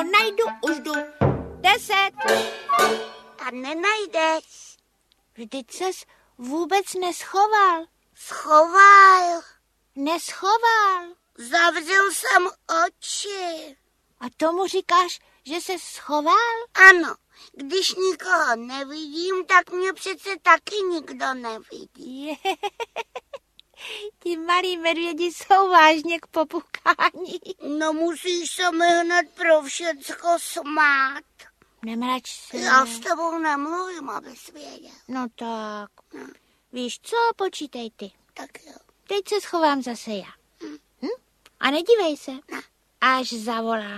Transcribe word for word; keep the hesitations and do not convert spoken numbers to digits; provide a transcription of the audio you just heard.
ho najdu, už jdu. Deset. A nenajdeš. Vždyť ses vůbec neschoval. Schoval. Neschoval. Zavřel jsem oči. A tomu říkáš, že se schoval? Ano, když nikoho nevidím, tak mě přece taky nikdo nevidí. Je. Ti malí medvědi jsou vážně k popukání. No musíš se mi hned pro všecko smát. Nemrač se. Já s tebou nemluvím, abys věděl. No tak. No. Víš co, počítej ty. Tak jo. Teď se schovám zase já. Hm. Hm? A nedívej se. Ne. Až zavolám.